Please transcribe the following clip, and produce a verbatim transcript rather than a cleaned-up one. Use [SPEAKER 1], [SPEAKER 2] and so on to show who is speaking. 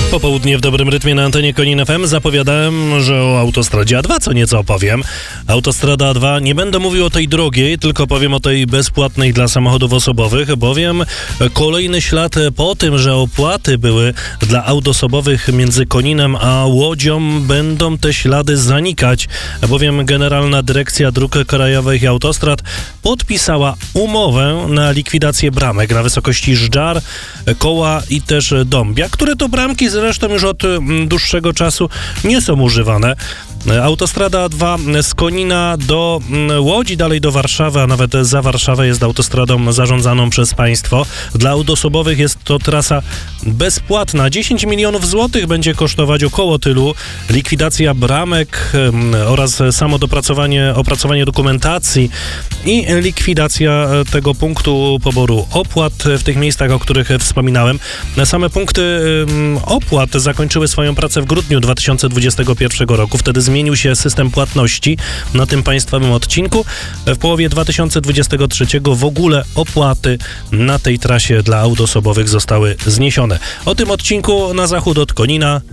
[SPEAKER 1] Popołudnie w dobrym rytmie na antenie Konin F M. Zapowiadałem, że o autostradzie A dwa co nieco opowiem. Autostrada A dwa, nie będę mówił o tej drogiej, tylko powiem o tej bezpłatnej dla samochodów osobowych, bowiem kolejny ślad po tym, że opłaty były dla aut osobowych między Koninem a Łodzią, będą te ślady zanikać, bowiem Generalna Dyrekcja Dróg Krajowych i Autostrad podpisała umowę na likwidację bramek na wysokości Żdżar, Koła i też Dąbia, które to bramki zresztą już od dłuższego czasu nie są używane. Autostrada A dwa z Konina do Łodzi, dalej do Warszawy, a nawet za Warszawę jest autostradą zarządzaną przez państwo. Dla aut osobowych jest to trasa bezpłatna. dziesięć milionów złotych będzie kosztować około tylu. Likwidacja bramek oraz samo dopracowanie, opracowanie dokumentacji i likwidacja tego punktu poboru opłat w tych miejscach, o których wspominałem. Same punkty opłat zakończyły swoją pracę w grudniu dwa tysiące dwudziestego pierwszego roku. Wtedy zmienił się system płatności na tym państwowym odcinku. W połowie dwa tysiące dwudziestego trzeciego w ogóle opłaty na tej trasie dla aut osobowych zostały zniesione. O tym odcinku na zachód od Konina